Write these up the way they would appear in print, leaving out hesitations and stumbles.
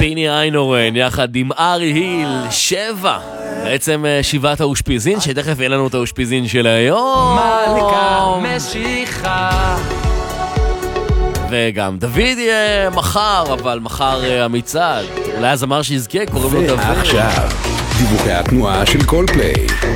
פיני איינורן יחד עם ארי היל, 7. בעצם 7 האושפיזין, שתכף יהיה לנו את האושפיזין של היום. מלכה משיחה. וגם דוד יהיה מחר, אבל מחר המצעד. אולי הזמר שיזכה, קוראים לו דוד. ועכשיו, דיווחי התנועה של קולפליי.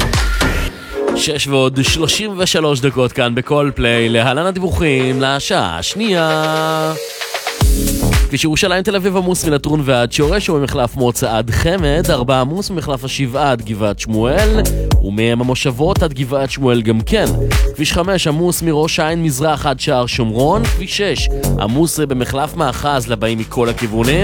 6:33 כאן בקולפליי, להלן הדיווחים לשעה השנייה. כביש ירושלים תל אביב עמוס מלטרון ועד שורש, וממחלף מוצא עד חמד, 4 עמוס ממחלף השבעה עד גבעת שמואל, ומהם המושבות עד גבעת שמואל גם כן. כביש 5 עמוס מראש העין מזרח עד שער שומרון, כביש 6 עמוס במחלף מאחז לבאים מכל הכיוונים.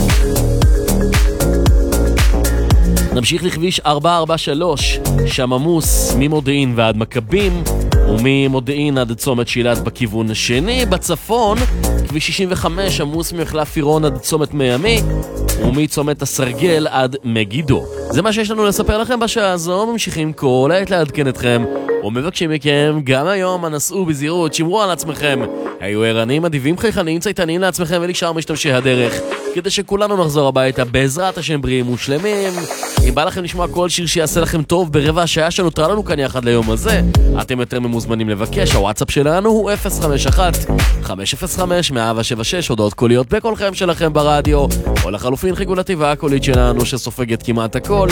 נמשיך לכביש 443, שם עמוס ממודיעין ועד מכבים, וממודיעין עד צומת שילת בכיוון השני. בצפון, כביש 65 עמוס ממחלף עירון עד צומת מימי, ומצומת הסרגל עד מגידו. זה מה שיש לנו לספר לכם בשעה הזו. ממשיכים כל העת לעדכן אתכם, ומבקשים מכם גם היום הנסעו בזהירות, שמרו על עצמכם, היו ערניים, אדיבים, חייכניים, צייתניים לעצמכם ולשאר משתמשי הדרך, כדי שכולנו נחזור הביתה בעזרת השם בריאים ושלמים. אם בא לכם לשמוע כל שיר שיעשה לכם טוב ברבע השעה שנותרה לנו כאן יחד ליום הזה, אתם יותר ממוזמנים לבקש. הוואטסאפ שלנו הוא 051-505-176, הודעות קוליות בקולכם שלכם ברדיו, או לחלופין חיגו לתיבה הקולית שלנו שסופגת כמעט הכל,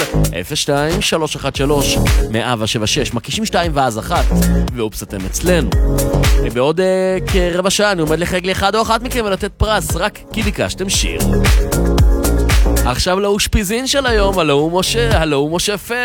02-313-176, מקישים 2 ואז 1, ואופס אתם אצלנו. בעוד כרבע שעה אני עומד לחג לאחד או אחת מכם ולתת פרס רק כי ביקשתם שיר. עכשיו לאושפיזין של היום, הלו הוא משה, הלו הוא משה פר.